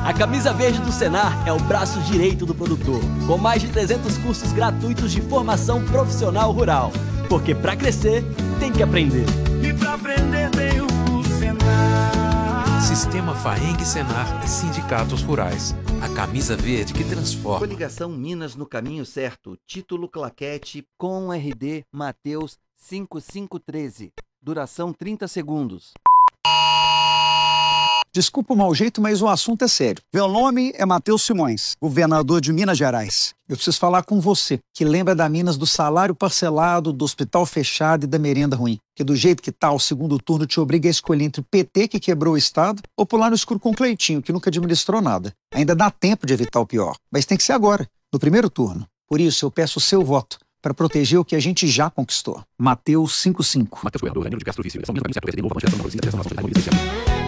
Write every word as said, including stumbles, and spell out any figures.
A Camisa Verde do Senar é o braço direito do produtor, com mais de trezentos cursos gratuitos de formação profissional rural. Porque para crescer, tem que aprender. E para aprender tem o Senar. Sistema Faeng Senar e Sindicatos Rurais. A camisa verde que transforma. Coligação Minas no Caminho Certo. Título Claquete com R D Mateus cinco cinco um três. Duração trinta segundos. Desculpa o mau jeito, mas o assunto é sério. Meu nome é Matheus Simões, governador de Minas Gerais. Eu preciso falar com você, que lembra da Minas do salário parcelado, do hospital fechado e da merenda ruim. Que do jeito que tá, o segundo turno te obriga a escolher entre o P T, que quebrou o Estado, ou pular no escuro com o Cleitinho, que nunca administrou nada. Ainda dá tempo de evitar o pior, mas tem que ser agora, no primeiro turno. Por isso, eu peço o seu voto, para proteger o que a gente já conquistou. Mateus cinco cinco. Mateus Governador, Danilo de Castro Vice. São Minas, Caminho Certo, P S D, Novo, Evangelho, São Paulo, Interesse Nacional, Sociedade Comunista.